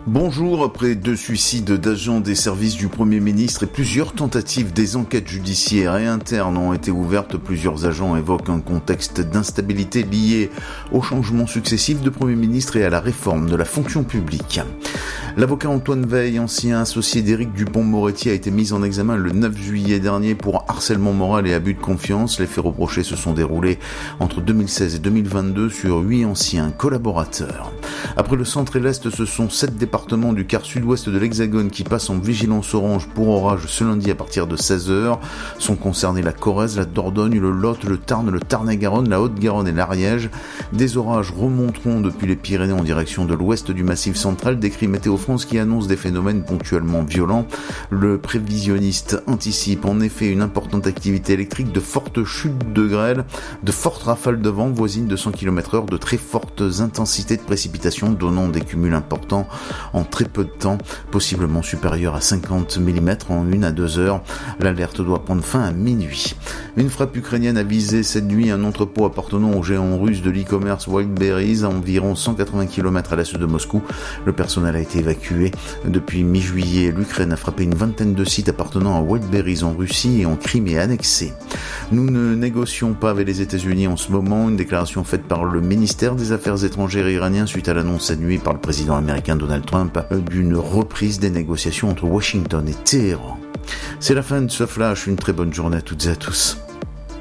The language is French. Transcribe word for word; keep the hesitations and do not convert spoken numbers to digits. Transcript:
Bonjour, après deux suicides d'agents des services du Premier ministre et plusieurs tentatives, des enquêtes judiciaires et internes ont été ouvertes. Plusieurs agents évoquent un contexte d'instabilité lié aux changements successifs de Premier ministre et à la réforme de la fonction publique. L'avocat Antoine Veil, ancien associé d'Éric Dupond-Moretti, a été mis en examen le neuf juillet dernier pour harcèlement moral et abus de confiance. Les faits reprochés se sont déroulés entre deux mille seize et deux mille vingt-deux sur huit anciens collaborateurs. Après le centre et l'Est, ce sont sept départements du quart sud-ouest de l'Hexagone qui passent en vigilance orange pour orage ce lundi à partir de seize heures. Sont concernés la Corrèze, la Dordogne, le Lot, le Tarn, le Tarn-et-Garonne, la Haute-Garonne et l'Ariège. Des orages remonteront depuis les Pyrénées en direction de l'ouest du Massif central. Décrit Météo France qui annonce des phénomènes ponctuellement violents. Le prévisionniste anticipe en effet une importante activité électrique, de fortes chutes de grêle, de fortes rafales de vent voisines de cent kilomètres heure, de très fortes intensités de précipitations donnant des cumuls importants en très peu de temps, possiblement supérieurs à cinquante millimètres en une à deux heures. L'alerte doit prendre fin à minuit. Une frappe ukrainienne a visé cette nuit un entrepôt appartenant au géant russe de l'e-commerce Wildberries à environ cent quatre-vingts kilomètres à l'est de Moscou. Le personnel a été évacué. Depuis mi-juillet, l'Ukraine a frappé une vingtaine de sites appartenant à Wildberries en Russie et en Crimée annexée. Nous ne négocions pas avec les États-Unis en ce moment. Une déclaration faite par le ministère des Affaires étrangères iranien suite à l'annonce cette nuit par le président américain Donald Trump d'une reprise des négociations entre Washington et Téhéran. C'est la fin de ce flash. Une très bonne journée à toutes et à tous.